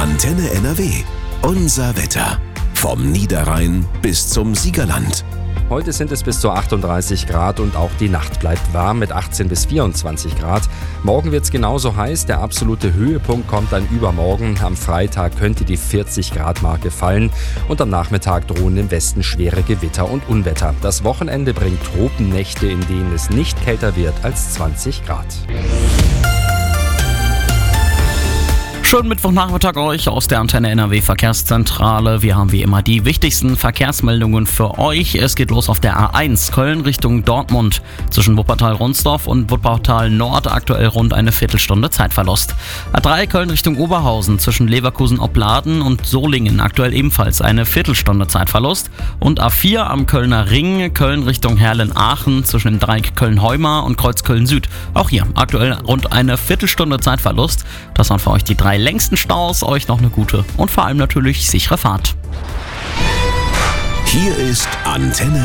Antenne NRW. Unser Wetter. Vom Niederrhein bis zum Siegerland. Heute sind es bis zu 38 Grad und auch die Nacht bleibt warm mit 18 bis 24 Grad. Morgen wird es genauso heiß. Der absolute Höhepunkt kommt dann übermorgen. Am Freitag könnte die 40-Grad-Marke fallen und am Nachmittag drohen im Westen schwere Gewitter und Unwetter. Das Wochenende bringt Tropennächte, in denen es nicht kälter wird als 20 Grad. Schönen Mittwochnachmittag euch aus der Antenne NRW Verkehrszentrale. Wir haben wie immer die wichtigsten Verkehrsmeldungen für euch. Es geht los auf der A1 Köln Richtung Dortmund. Zwischen Wuppertal-Ronsdorf und Wuppertal-Nord aktuell rund eine Viertelstunde Zeitverlust. A3 Köln Richtung Oberhausen zwischen Leverkusen-Opladen und Solingen aktuell ebenfalls eine Viertelstunde Zeitverlust. Und A4 am Kölner Ring Köln Richtung Herlen-Aachen zwischen dem Dreieck Köln-Heumar und Kreuz Köln-Süd. Auch hier aktuell rund eine Viertelstunde Zeitverlust. Das waren für euch die 3 längsten Staus. Euch noch eine gute und vor allem natürlich sichere Fahrt. Hier ist Antenne